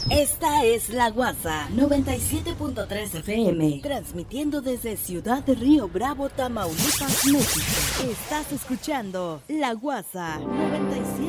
Esta es La Guasa 97.3 FM, transmitiendo desde Ciudad de Río Bravo, Tamaulipas, México. Estás escuchando La Guasa 97.3